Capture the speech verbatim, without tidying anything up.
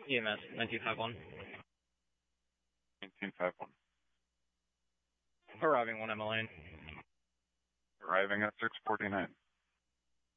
E M S, nineteen five one. nineteen five one. Arriving one M L Lane. Arriving at six forty-nine.